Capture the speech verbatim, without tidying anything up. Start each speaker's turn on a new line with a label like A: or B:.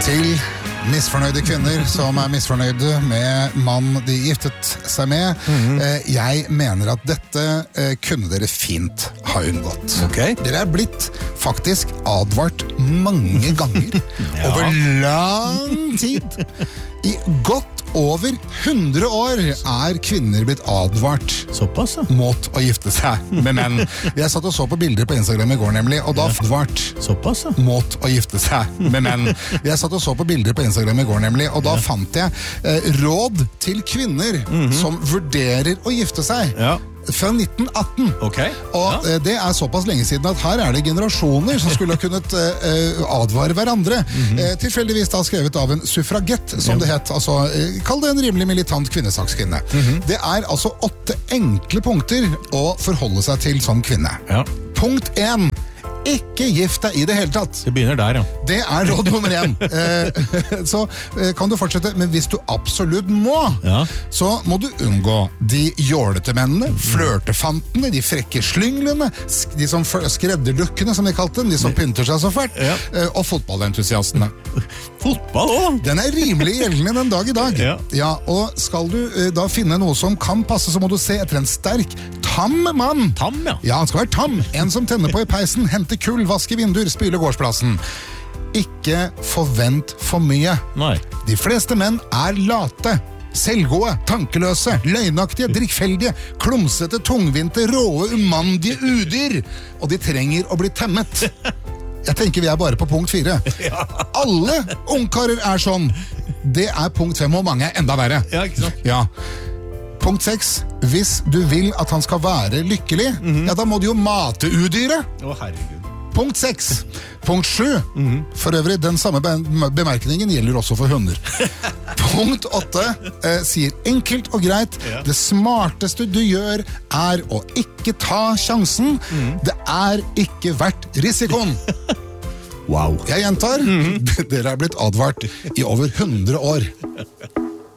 A: Til misfornøyde kvinner som er misfornøyde med mann de giftet seg med. Mm-hmm. Jeg mener at dette kunne dere fint ha unngått.
B: Okay.
A: Dere er blitt faktisk advart mange ganger ja. Over lang tid. I godt over hundre år er kvinner blitt advart
B: Såpass, ja.
A: Mot å gifte seg med menn. Jeg satt og så på bilder på Instagram i går nemlig, og da ja. Advart
B: Såpass, ja.
A: Mot å gifte seg med menn. Jeg satt og så på bilder på Instagram i går nemlig, og da ja. Fant jeg eh, råd til kvinner mm-hmm. som vurderer å gifte seg.
B: Ja.
A: Fra nitten atten.
B: Okay.
A: Og ja. Det er såpass lenge siden at her er det generasjoner som skulle ha kunnet uh, advare hverandre. Mm-hmm. Uh, tilfeldigvis da skrevet av en suffragett, som ja. Det het. Altså, uh, kall det en rimelig militant kvinnesakskvinne. Mm-hmm. Det er altså åtte enkle punkter å forholde seg til som kvinne.
B: Ja.
A: Punkt én. Ikke gift deg i det hele tatt.
B: Det begynner der, ja.
A: Det er råd nummer én. eh, så eh, kan du fortsette, men hvis du absolutt må, ja. Så må du unngå de jålete mennene, flørtefantene, de frekke slynglene, de som skredderdukkene, som de kalte dem, de som pynter seg så fælt, ja. eh, og fotballentusiastene.
B: Fotball også?
A: Den er rimelig gjeldende den dag i dag.
B: Ja.
A: Ja, og skal du eh, da finne noe som kan passe, så må du se etter en sterk, tam mann.
B: Tam, ja.
A: Ja, han skal være tam. En som tenner på i peisen, henter kull, vaske vinduer, spyle gårdsplassen. Ikke forvent for mye.
B: Nei.
A: De fleste menn er late, selvgode, tankeløse, løgnaktige, drikkfeldige, klumsete, tungvinte, råe, umandige udyr. Og de trenger å bli temmet. Jeg tenker vi er bare på punkt fire.
B: Ja.
A: Alle ungkarer er sånn. Det er punkt fem, og mange er enda verre.
B: Ja, ikke sant?
A: Ja. Punkt seks. Hvis du vil at han skal være lykkelig, mm-hmm. ja, da må du jo mate udyret.
B: Å, herregud.
A: Punkt seks. Punkt sju. Mm-hmm. For øvrig, den samme bemerkningen gjelder også for hunder. Punkt åtte eh, sier enkelt og greit, ja. Det smarteste du gjør er å ikke ta sjansen. Mm-hmm. Det er ikke verdt risikoen.
B: Wow.
A: Jeg gjentar, mm-hmm. Dere er blitt advart i over hundre år.